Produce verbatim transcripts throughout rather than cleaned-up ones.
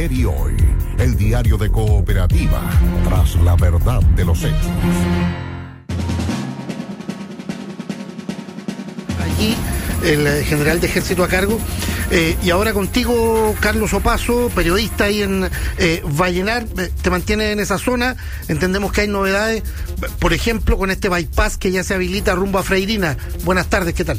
Ayer y hoy, el diario de Cooperativa, tras la verdad de los hechos. Allí el general de ejército a cargo. Eh, y ahora contigo, Carlos Opazo, periodista ahí en eh, Vallenar, eh, te mantiene en esa zona. Entendemos que hay novedades, por ejemplo, con este bypass que ya se habilita rumbo a Freirina. Buenas tardes, ¿qué tal?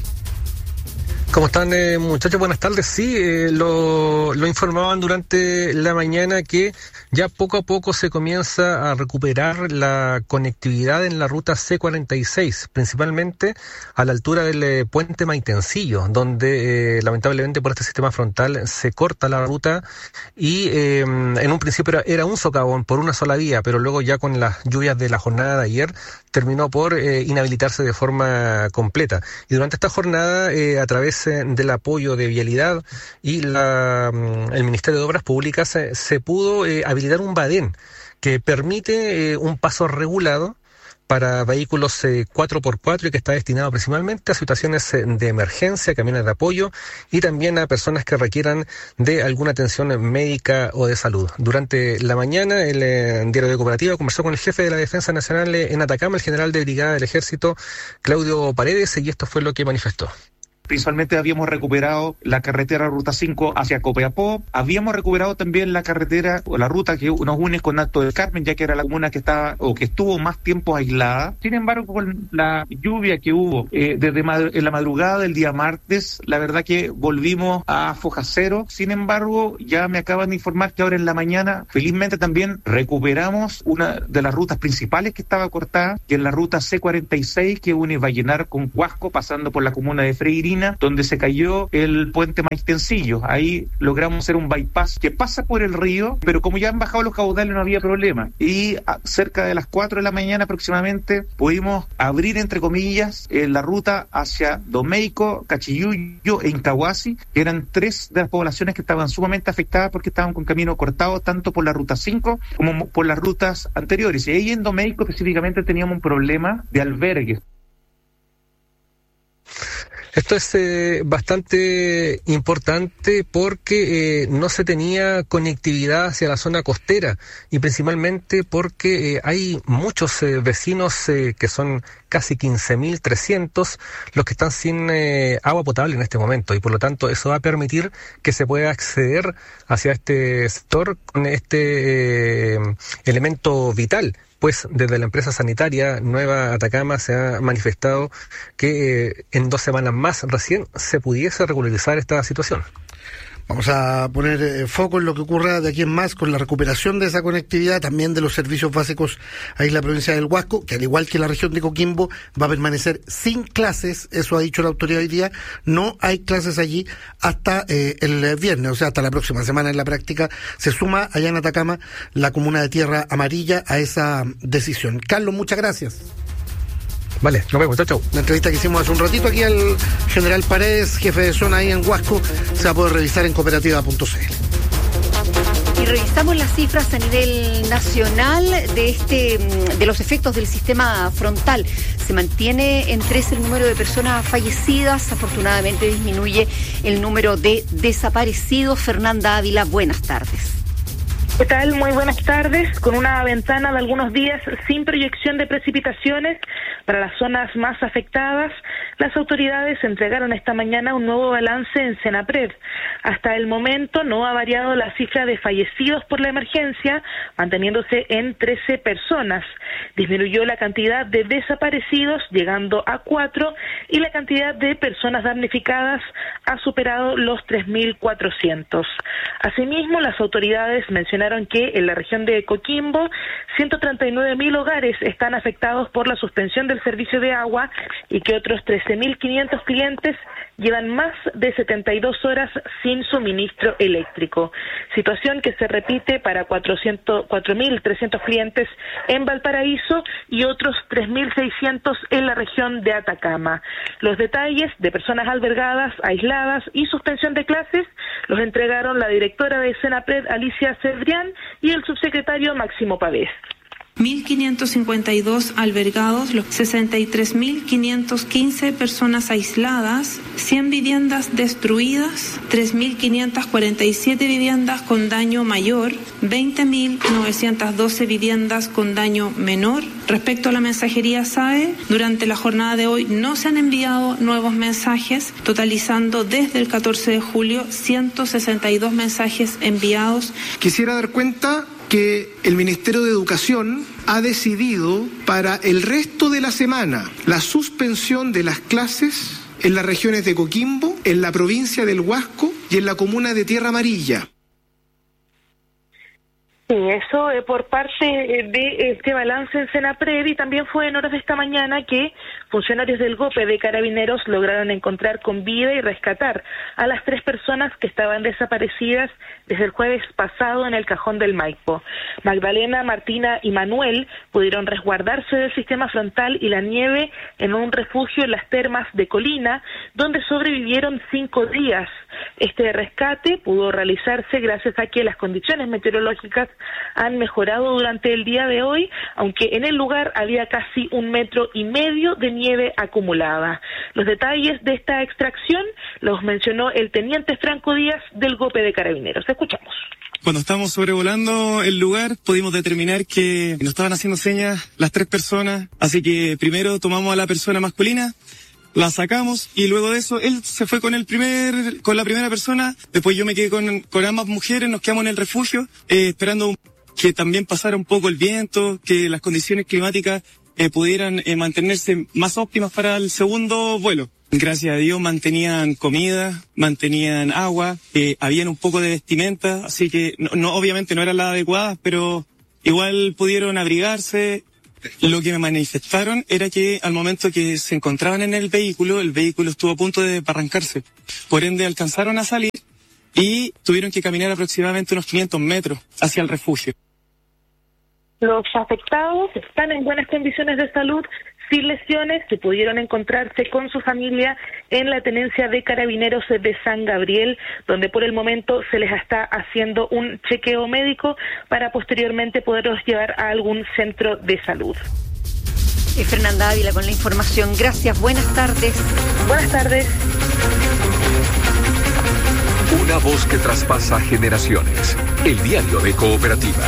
¿Cómo están, eh, muchachos? Buenas tardes. Sí, eh, lo, lo informaban durante la mañana que ya poco a poco se comienza a recuperar la conectividad en la ruta C cuarenta y seis, principalmente a la altura del eh, puente Maitencillo, donde eh, lamentablemente por este sistema frontal se corta la ruta y eh, en un principio era, era un socavón por una sola vía, pero luego ya con las lluvias de la jornada de ayer terminó por eh, inhabilitarse de forma completa. Y durante esta jornada, eh, a través del apoyo de Vialidad y la, el Ministerio de Obras Públicas se, se pudo eh, habilitar un badén que permite eh, un paso regulado para vehículos eh, cuatro por cuatro y que está destinado principalmente a situaciones eh, de emergencia, camiones de apoyo y también a personas que requieran de alguna atención médica o de salud. Durante la mañana el eh, diario de Cooperativa conversó con el jefe de la Defensa Nacional eh, en Atacama, el general de brigada del Ejército, Claudio Paredes, y esto fue lo que manifestó. Principalmente habíamos recuperado la carretera Ruta cinco hacia Copiapó, habíamos recuperado también la carretera o la ruta que nos une con Alto del Carmen, ya que era la comuna que estaba o que estuvo más tiempo aislada. Sin embargo, con la lluvia que hubo eh, desde madr- en la madrugada del día martes, la verdad que volvimos a foja cero. Sin embargo, ya me acaban de informar que ahora en la mañana, felizmente también recuperamos una de las rutas principales que estaba cortada, que es la ruta C cuarenta y seis, que une Vallenar con Huasco, pasando por la comuna de Freirina, donde se cayó el puente Maitencillo. Ahí logramos hacer un bypass que pasa por el río, pero como ya han bajado los caudales no había problema. Y a, cerca de las cuatro de la mañana aproximadamente pudimos abrir, entre comillas, eh, la ruta hacia Domeico, Cachiyuyo e Incahuasi, que eran tres de las poblaciones que estaban sumamente afectadas porque estaban con camino cortado tanto por la ruta cinco como por las rutas anteriores. Y ahí en Domeico específicamente teníamos un problema de albergues. Esto es eh, bastante importante porque eh, no se tenía conectividad hacia la zona costera y principalmente porque eh, hay muchos eh, vecinos eh, que son casi quince mil trescientos los que están sin eh, agua potable en este momento y por lo tanto eso va a permitir que se pueda acceder hacia este sector con este eh, elemento vital. Pues desde la empresa sanitaria Nueva Atacama se ha manifestado que eh, en dos semanas más recién se pudiese regularizar esta situación. Vamos a poner eh, foco en lo que ocurra de aquí en más con la recuperación de esa conectividad, también de los servicios básicos ahí en la provincia del Huasco, que al igual que la región de Coquimbo va a permanecer sin clases, eso ha dicho la autoridad hoy día, no hay clases allí hasta eh, el viernes, o sea, hasta la próxima semana en la práctica. Se suma allá en Atacama la comuna de Tierra Amarilla a esa decisión. Carlos, muchas gracias. Vale, nos vemos, chao, chao. La entrevista que hicimos hace un ratito aquí al general Paredes, jefe de zona ahí en Huasco, se va a poder revisar en cooperativa punto c l. Y revisamos las cifras a nivel nacional de este de los efectos del sistema frontal. Se mantiene en tres el número de personas fallecidas. Afortunadamente disminuye el número de desaparecidos. Fernanda Ávila, buenas tardes. ¿Qué tal? Muy buenas tardes. Con una ventana de algunos días sin proyección de precipitaciones para las zonas más afectadas, las autoridades entregaron esta mañana un nuevo balance en Senapred. Hasta el momento no ha variado la cifra de fallecidos por la emergencia, manteniéndose en trece personas. Disminuyó la cantidad de desaparecidos, llegando a cuatro, y la cantidad de personas damnificadas ha superado los tres mil cuatrocientos. Asimismo, las autoridades mencionaron que en la región de Coquimbo ciento treinta y nueve mil hogares están afectados por la suspensión del servicio de agua y que otros trece mil quinientos clientes llevan más de setenta y dos horas sin suministro eléctrico, situación que se repite para cuatro mil trescientos clientes en Valparaíso y otros tres mil seiscientos en la región de Atacama. Los detalles de personas albergadas, aisladas y suspensión de clases los entregaron la directora de Senapred, Alicia Cedrián, y el subsecretario Máximo Pavés. mil quinientos cincuenta y dos albergados, sesenta y tres mil quinientos quince personas aisladas, cien viviendas destruidas, tres mil quinientas cuarenta y siete viviendas con daño mayor, veinte mil novecientas doce viviendas con daño menor. Respecto a la mensajería S A E, durante la jornada de hoy no se han enviado nuevos mensajes, totalizando desde el catorce de julio ciento sesenta y dos mensajes enviados. Quisiera dar cuenta que el Ministerio de Educación ha decidido para el resto de la semana la suspensión de las clases en las regiones de Coquimbo, en la provincia del Huasco y en la comuna de Tierra Amarilla. Sí, eso eh, por parte de este balance en Senapred, y también fue en horas de esta mañana que funcionarios del GOPE de Carabineros lograron encontrar con vida y rescatar a las tres personas que estaban desaparecidas desde el jueves pasado en el Cajón del Maipo. Magdalena, Martina y Manuel pudieron resguardarse del sistema frontal y la nieve en un refugio en las termas de Colina, donde sobrevivieron cinco días. Este rescate pudo realizarse gracias a que las condiciones meteorológicas han mejorado durante el día de hoy, aunque en el lugar había casi un metro y medio de nieve acumulada. Los detalles de esta extracción los mencionó el teniente Franco Díaz del GOPE de Carabineros. Escuchamos. Cuando estábamos sobrevolando el lugar, pudimos determinar que nos estaban haciendo señas las tres personas, así que primero tomamos a la persona masculina, la sacamos y luego de eso él se fue con el primer, con la primera persona, después yo me quedé con, con ambas mujeres, nos quedamos en el refugio, eh, esperando que también pasara un poco el viento, que las condiciones climáticas eh, pudieran eh, mantenerse más óptimas para el segundo vuelo. Gracias a Dios mantenían comida, mantenían agua, eh, habían un poco de vestimenta, así que no, no obviamente no eran las adecuadas, pero igual pudieron abrigarse. Lo que me manifestaron era que al momento que se encontraban en el vehículo, el vehículo estuvo a punto de arrancarse. Por ende alcanzaron a salir y tuvieron que caminar aproximadamente unos quinientos metros hacia el refugio. Los afectados están en buenas condiciones de salud, sin lesiones, que pudieron encontrarse con su familia en la tenencia de Carabineros de San Gabriel, donde por el momento se les está haciendo un chequeo médico para posteriormente poderlos llevar a algún centro de salud. Y Fernanda Ávila con la información. Gracias, buenas tardes. Buenas tardes. Una voz que traspasa generaciones. El diario de Cooperativa.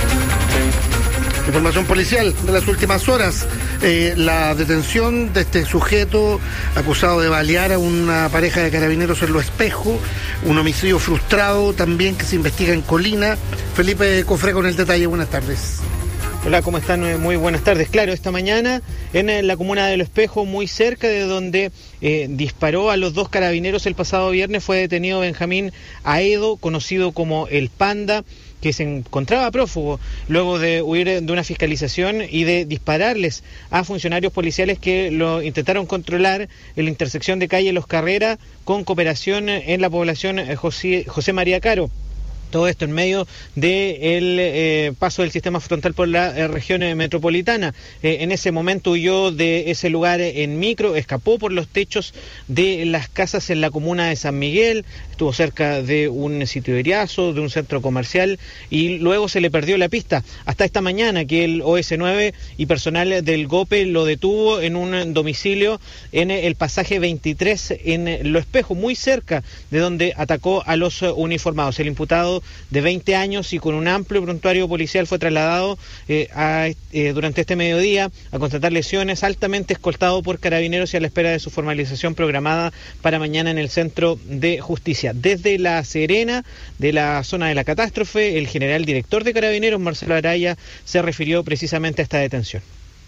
Información policial de las últimas horas. Eh, la detención de este sujeto acusado de balear a una pareja de carabineros en Lo Espejo, un homicidio frustrado también que se investiga en Colina. Felipe Cofré con el detalle, buenas tardes. Hola, ¿cómo están? Muy buenas tardes. Claro, esta mañana en la comuna de Lo Espejo, muy cerca de donde eh, disparó a los dos carabineros el pasado viernes, fue detenido Benjamín Aedo, conocido como El Panda, que se encontraba prófugo luego de huir de una fiscalización y de dispararles a funcionarios policiales que lo intentaron controlar en la intersección de calle Los Carreras con cooperación en la población José, José María Caro. Todo esto en medio del eh, paso del sistema frontal por la eh, región eh, metropolitana. Eh, en ese momento huyó de ese lugar en micro, escapó por los techos de las casas en la comuna de San Miguel, estuvo cerca de un sitio de Iriazo, de un centro comercial, y luego se le perdió la pista. Hasta esta mañana que el O S nueve y personal del GOPE lo detuvo en un domicilio en el pasaje veintitrés en Lo Espejo, muy cerca de donde atacó a los uniformados. El imputado de veinte años y con un amplio prontuario policial fue trasladado eh, a, eh, durante este mediodía a constatar lesiones, altamente escoltado por carabineros y a la espera de su formalización programada para mañana en el Centro de Justicia. Desde La Serena, de la zona de la catástrofe, el general director de Carabineros, Marcelo Araya, se refirió precisamente a esta detención.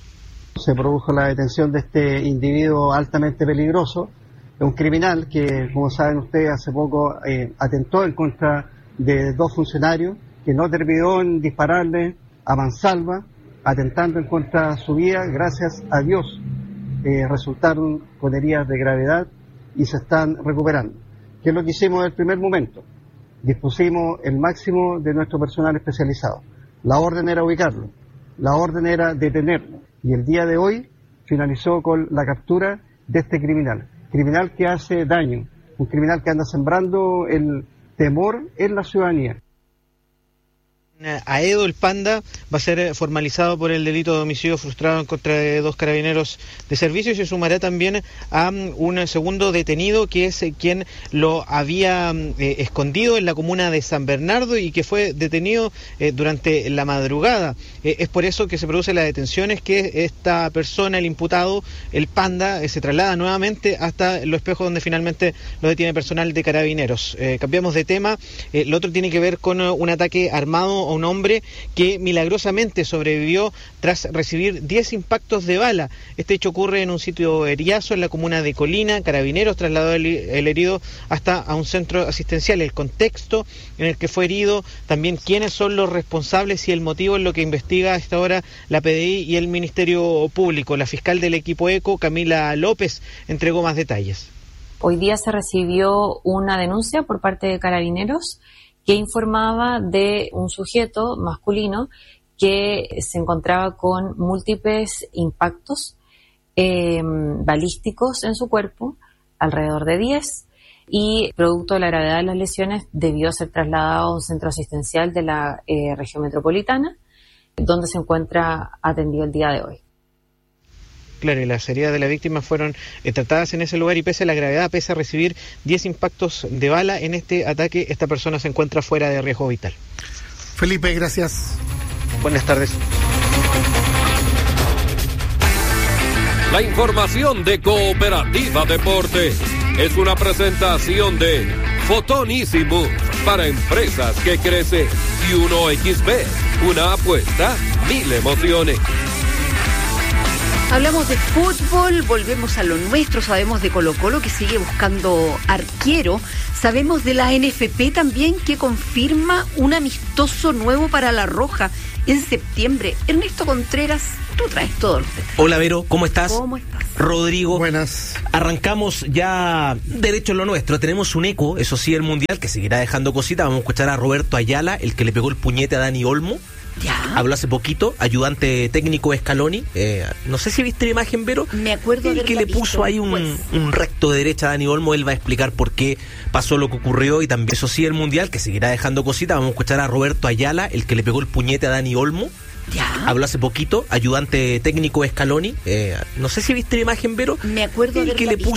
Se produjo la detención de este individuo altamente peligroso, un criminal que, como saben ustedes, hace poco eh, atentó en contra de dos funcionarios, que no terminó en dispararle a mansalva, atentando en contra de su vida. Gracias a Dios eh, resultaron con heridas de gravedad y se están recuperando. ¿Qué es lo que hicimos en el primer momento? Dispusimos el máximo de nuestro personal especializado. La orden era ubicarlo, la orden era detenerlo, y el día de hoy finalizó con la captura de este criminal, criminal que hace daño, un criminal que anda sembrando el temor en la ciudadanía. Aedo, el Panda, va a ser formalizado por el delito de homicidio frustrado en contra de dos carabineros de servicio y se sumará también a un segundo detenido que es quien lo había eh, escondido en la comuna de San Bernardo y que fue detenido eh, durante la madrugada. Eh, es por eso que se produce la detención, es que esta persona, el imputado, el Panda, eh, se traslada nuevamente hasta Los Espejos, donde finalmente lo detiene personal de carabineros. Eh, cambiamos de tema, eh, lo otro tiene que ver con uh, un ataque armado a un hombre que milagrosamente sobrevivió tras recibir diez impactos de bala. Este hecho ocurre en un sitio Eriazo, en la comuna de Colina. Carabineros trasladó el, el herido hasta a un centro asistencial. El contexto en el que fue herido, también quiénes son los responsables y el motivo es lo que investiga a esta hora la P D I y el Ministerio Público. La fiscal del equipo ECO, Camila López, entregó más detalles. Hoy día se recibió una denuncia por parte de Carabineros que informaba de un sujeto masculino que se encontraba con múltiples impactos eh, balísticos en su cuerpo, alrededor de diez, y producto de la gravedad de las lesiones debió ser trasladado a un centro asistencial de la eh, región metropolitana, donde se encuentra atendido el día de hoy. Claro, y las heridas de la víctima fueron eh, tratadas en ese lugar y pese a la gravedad, pese a recibir diez impactos de bala en este ataque, esta persona se encuentra fuera de riesgo vital. Felipe, gracias. Buenas tardes. La información de Cooperativa Deporte es una presentación de Fotonísimo para empresas que crecen y uno equis be, una apuesta, mil emociones. Hablamos de fútbol, volvemos a lo nuestro, sabemos de Colo-Colo que sigue buscando arquero, sabemos de la N F P también que confirma un amistoso nuevo para La Roja en septiembre. Ernesto Contreras, tú traes todo los detalles. Hola Vero, ¿cómo estás? ¿Cómo estás? Rodrigo. Buenas. Arrancamos ya derecho en lo nuestro, tenemos un eco, eso sí, el Mundial, que seguirá dejando cositas. Vamos a escuchar a Roberto Ayala, el que le pegó el puñete a Dani Olmo. Ya. Habló hace poquito, ayudante técnico Scaloni. Eh, no sé si viste la imagen, Vero. Me acuerdo el de que le puso visto, ahí un, pues. un recto de derecha a Dani Olmo. Él va a explicar por qué pasó lo que ocurrió y también, eso sí, el Mundial, que seguirá dejando cositas. Vamos a escuchar a Roberto Ayala, el que le pegó el puñete a Dani Olmo. Ya. Habló hace poquito, ayudante técnico Scaloni. Eh, no sé si viste la imagen, Vero. Me acuerdo el de que le puso